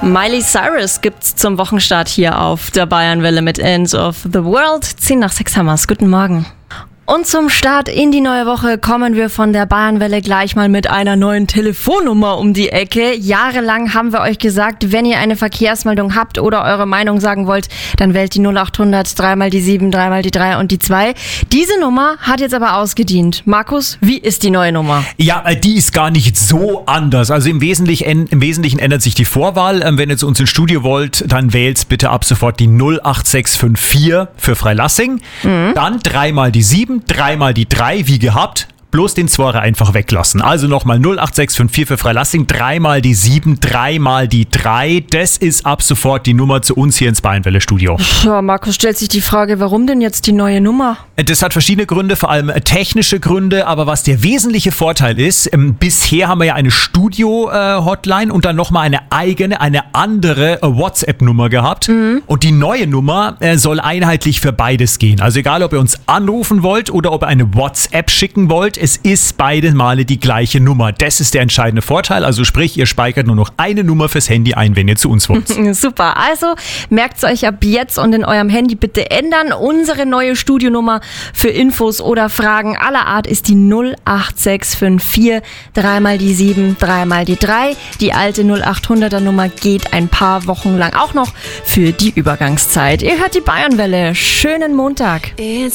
Miley Cyrus gibt's zum Wochenstart hier auf der Bayernwelle mit End of the World. 10:06 haben wir's. Guten Morgen. Und zum Start in die neue Woche kommen wir von der Bayernwelle gleich mal mit einer neuen Telefonnummer um die Ecke. Jahrelang haben wir euch gesagt, wenn ihr eine Verkehrsmeldung habt oder eure Meinung sagen wollt, dann wählt die 0800 3 mal die 7, 3 mal die 3 und die 2. Diese Nummer hat jetzt aber ausgedient. Markus, wie ist die neue Nummer? Ja, die ist gar nicht so anders. Also im Wesentlichen ändert sich die Vorwahl. Wenn ihr zu uns ins Studio wollt, dann wählt bitte ab sofort die 08654 für Freilassing. Dann 3 mal die 7, 3 mal die 3, wie gehabt. Bloß den Zworer einfach weglassen. Also nochmal 08654 für Freilassing, 3 mal die 7, 3 mal die 3. Das ist ab sofort die Nummer zu uns hier ins Bayernwelle-Studio. Ja, Markus, stellt sich die Frage, warum denn jetzt die neue Nummer? Das hat verschiedene Gründe, vor allem technische Gründe. Aber was der wesentliche Vorteil ist, bisher haben wir ja eine Studio-Hotline und dann nochmal eine andere WhatsApp-Nummer gehabt. Und die neue Nummer soll einheitlich für beides gehen. Also egal, ob ihr uns anrufen wollt oder ob ihr eine WhatsApp schicken wollt, es ist beide Male die gleiche Nummer. Das ist der entscheidende Vorteil. Also sprich, ihr speichert nur noch eine Nummer fürs Handy ein, wenn ihr zu uns wollt. Super. Also merkt es euch ab jetzt und in eurem Handy bitte ändern. Unsere neue Studionummer für Infos oder Fragen aller Art ist die 08654 3 mal die 7, 3 mal die 3. Die alte 0800er Nummer geht ein paar Wochen lang auch noch für die Übergangszeit. Ihr hört die Bayernwelle. Schönen Montag.